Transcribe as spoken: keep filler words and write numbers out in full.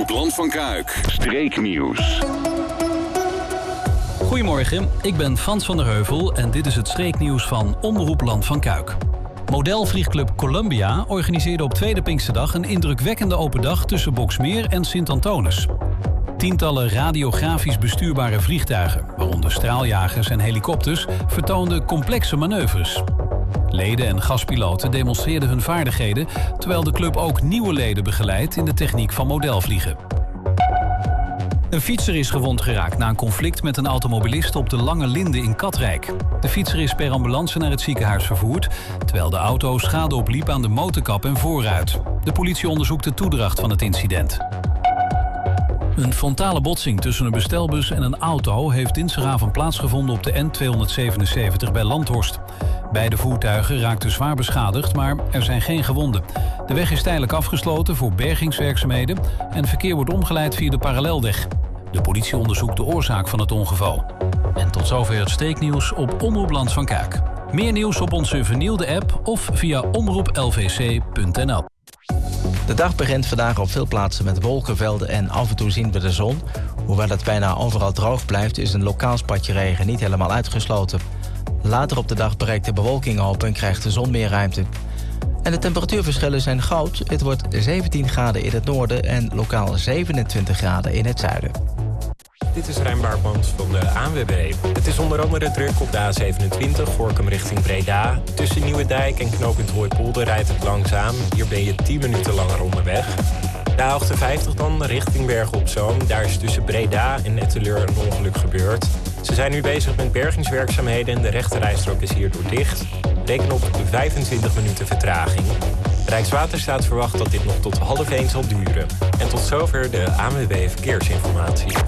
Omroep Land van Kuik. Streeknieuws. Goedemorgen, ik ben Frans van der Heuvel en dit is het streeknieuws van Omroep Land van Kuik. Modelvliegclub Columbia organiseerde op tweede Pinksterdag een indrukwekkende open dag tussen Boxmeer en Sint-Antonis. Tientallen radiografisch bestuurbare vliegtuigen, waaronder straaljagers en helikopters, vertoonden complexe manoeuvres. Leden en gastpiloten demonstreerden hun vaardigheden, terwijl de club ook nieuwe leden begeleidt in de techniek van modelvliegen. Een fietser is gewond geraakt na een conflict met een automobilist op de Lange Linde in Katwijk. De fietser is per ambulance naar het ziekenhuis vervoerd, terwijl de auto schade opliep aan de motorkap en voorruit. De politie onderzoekt de toedracht van het incident. Een frontale botsing tussen een bestelbus en een auto heeft dinsdagavond plaatsgevonden op de N tweehonderdzevenenzeventig bij Landhorst. Beide voertuigen raakten zwaar beschadigd, maar er zijn geen gewonden. De weg is tijdelijk afgesloten voor bergingswerkzaamheden en verkeer wordt omgeleid via de parallelweg. De politie onderzoekt de oorzaak van het ongeval. En tot zover het streeknieuws op Omroep Land van Kuik. Meer nieuws op onze vernieuwde app of via omroep l v c punt n l. De dag begint vandaag op veel plaatsen met wolkenvelden en af en toe zien we de zon. Hoewel het bijna overal droog blijft, is een lokaal spatje regen niet helemaal uitgesloten. Later op de dag breekt de bewolking open en krijgt de zon meer ruimte. En de temperatuurverschillen zijn groot. Het wordt zeventien graden in het noorden en lokaal zevenentwintig graden in het zuiden. Dit is Rijn Baartmans van de A N W B. Het is onder andere druk op de A zevenentwintig, Voorkum richting Breda. Tussen Nieuwedijk en knooppunt Hooipolder rijdt het langzaam. Hier ben je tien minuten langer onderweg. De A achtenvijftig dan, richting Bergen op Zoom. Daar is tussen Breda en Etteleur een ongeluk gebeurd. Ze zijn nu bezig met bergingswerkzaamheden en de rechterrijstrook is hierdoor dicht. Reken op vijfentwintig minuten vertraging. Rijkswaterstaat verwacht dat dit nog tot half één zal duren. En tot zover de A N W B Verkeersinformatie.